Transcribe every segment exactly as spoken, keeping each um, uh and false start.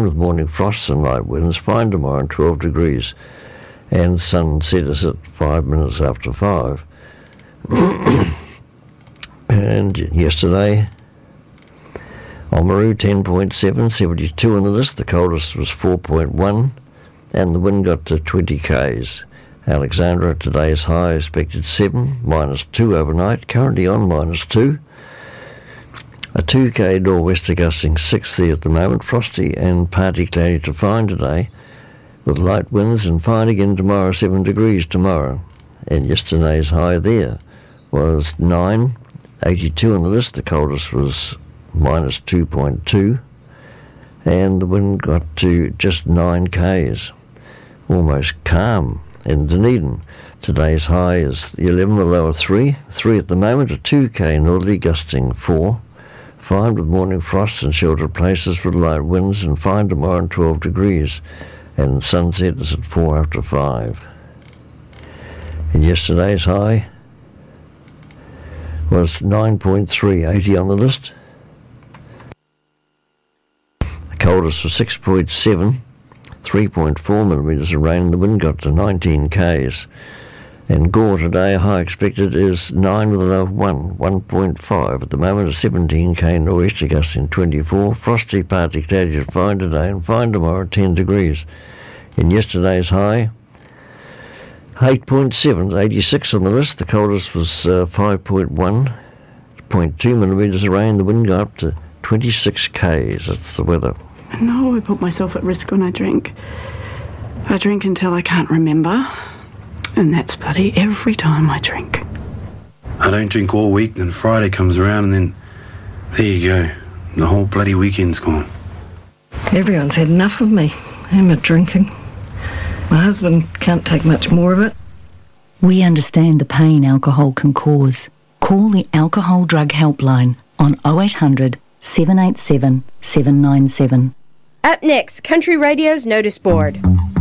fine with morning frosts and light winds. Fine tomorrow and twelve degrees. And sunset is at five minutes after five. And yesterday, Oamaru ten point seven, seventy-two on the list. The coldest was four point one, and the wind got to twenty k's. Alexandra, today's high expected seven, minus two overnight, currently on minus two. A two k nor'wester gusting six there at the moment, frosty and partly cloudy to fine today, with light winds, and fine again tomorrow, seven degrees tomorrow. And yesterday's high there was nine, eighty-two on the list. The coldest was minus two point two, and the wind got to just nine k's, almost calm in Dunedin. Today's high is eleven, the lower three, three at the moment, a two k northerly gusting four, fine with morning frosts and sheltered places with light winds, and fine tomorrow and twelve degrees, and sunset is at four after five. And yesterday's high was nine point three, eighty on the list. The coldest was six point seven, three point four millimetres of rain. The wind got to nineteen k's. And Gore today, high expected is nine with a low of one, one point five. At the moment, a seventeen k nor'easter gusting twenty-four. Frosty, partly cloudy to fine today, and fine tomorrow, ten degrees. In yesterday's high, eight point seven, eighty-six on the list. The coldest was uh, five point one, zero point two millimetres of rain. The wind got up to twenty-six k's. That's the weather. I know I put myself at risk when I drink. I drink until I can't remember, and that's bloody every time I drink. I don't drink all week, then Friday comes around, and then there you go. The whole bloody weekend's gone. Everyone's had enough of me and my drinking. My husband can't take much more of it. We understand the pain alcohol can cause. Call the Alcohol Drug Helpline on oh eight hundred, seven eight seven, seven nine seven. Up next, Country Radio's Notice Board.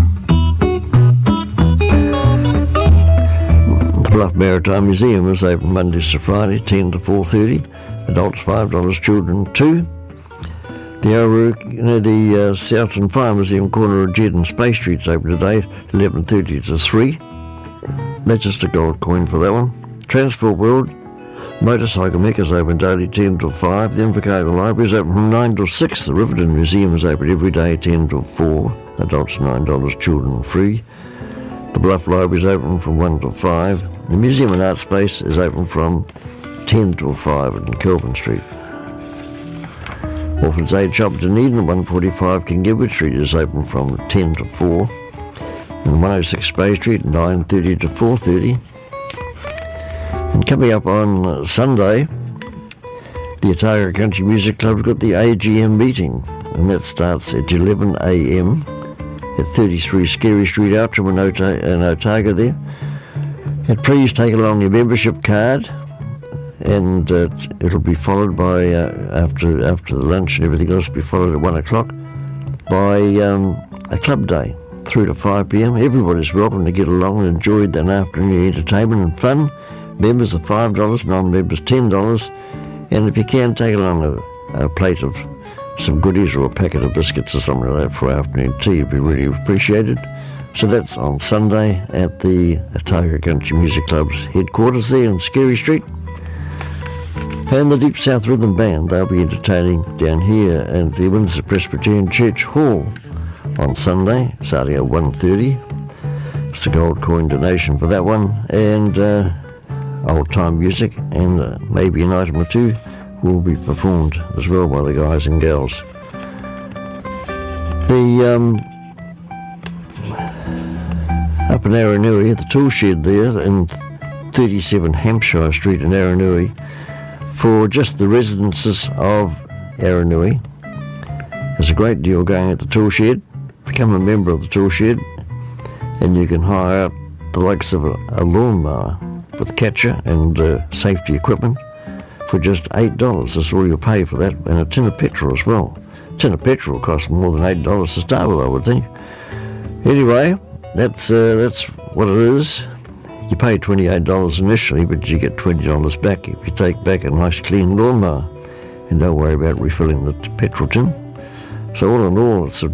The Bluff Maritime Museum is open Mondays to Friday, ten to four thirty. Adults five dollars, children two. The Arrowrook, you know, the uh, Southern Fire Museum, corner of Jed and Space Street's open today, eleven thirty to three. That's just a gold coin for that one. Transport World, Motorcycle Mecca's open daily ten till five. The Invercargill Library is open from nine till six. The Riverton Museum is open every day, ten till four. Adults nine dollars, children free. The Bluff Library is open from one till five. The Museum and Art Space is open from ten till five in Kelvin Street. Orphans Aid Shop Dunedin, one forty-five Kingibbard Street is open from ten to four. And one oh six Bay Street, nine thirty to four thirty. And coming up on uh, Sunday, the Otago Country Music Club's got the A G M meeting, and that starts at eleven a m at thirty-three Scary Street, Outram in Ota- in Otago there. And please take along your membership card, and uh, it'll be followed by, uh, after after the lunch and everything else, will be followed at one o'clock by um, a club day, three to five p m. Everybody's welcome to get along and enjoy that afternoon entertainment and fun. Members are five dollars, non-members ten dollars, and if you can, take along a, a plate of some goodies or a packet of biscuits or something like that for afternoon tea, it'd be really appreciated. So that's on Sunday at the Otago Country Music Club's headquarters there on Scary Street. And the Deep South Rhythm Band, they'll be entertaining down here at the Windsor Presbyterian Church Hall on Sunday, starting at one thirty. It's a gold coin donation for that one, and uh, old-time music, and uh, maybe an item or two will be performed as well by the guys and gals. The um, up in Aranui, at the tool shed there in thirty-seven Hampshire Street in Aranui, for just the residences of Aranui. There's a great deal going at the tool shed. Become a member of the tool shed, and you can hire out the likes of a, a lawnmower with catcher and uh, safety equipment for just eight dollars. That's all you'll pay for that, and a tin of petrol as well. A tin of petrol costs more than eight dollars to start with, I would think. Anyway, that's uh, that's what it is. You pay twenty-eight dollars initially, but you get twenty dollars back if you take back a nice clean lawnmower, and don't worry about refilling the petrol tin. So all in all, it's a